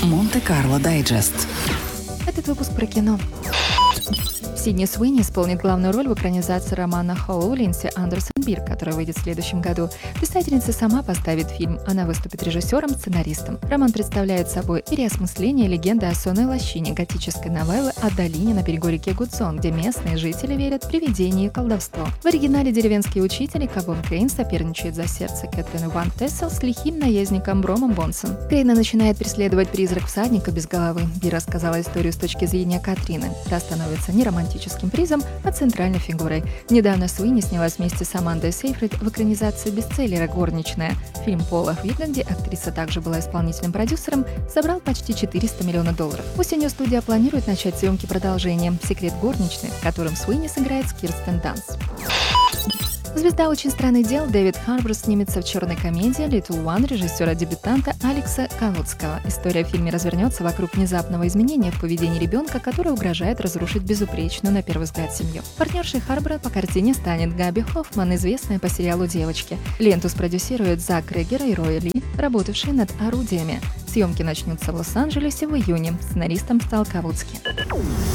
Монте-Карло Дайджест. Этот выпуск про кино. Сидни Суини исполнит главную роль в экранизации романа Холлоу Линдси Андерсон Бир, который выйдет в следующем году. Писательница сама поставит фильм, она выступит режиссером, сценаристом. Роман представляет собой переосмысление легенды о сонной лощине, готической новеллы о долине на берегу реки Гудзон, где местные жители верят в привидения и колдовство. В оригинале деревенский учитель Кабон Крейн соперничает за сердце Кэтрин Ван Тессел с лихим наездником Бромом Бонсом. Крейна начинает преследовать призрак всадника без головы. Бир рассказала историю с точки зрения Катрины. Та становится не романтическим призом, а центральной фигурой. Недавно Суини снялась вместе с Амандой Сейфрид в экранизации бестселлера «Горничная». Фильм Пола Уитна, где актриса также была исполнительным продюсером, собрал почти $400 миллионов. Осенью студия планирует начать съемки продолжения «Секрет горничной», в котором Суини сыграет с Кирстен Данст. Звезда «Очень странных дел» Дэвид Харбор снимется в черной комедии «Little One» режиссера-дебютанта Алекса Колодского. История в фильме развернется вокруг внезапного изменения в поведении ребенка, которое угрожает разрушить безупречную, на первый взгляд, семью. Партнершей Харбора по картине станет Габи Хоффман, известная по сериалу «Девочки». Ленту спродюсируют Зак Крэгер и Рой Ли, работавшие над «Орудиями». Съемки начнутся в Лос-Анджелесе в июне. Сценаристом стал Колодский.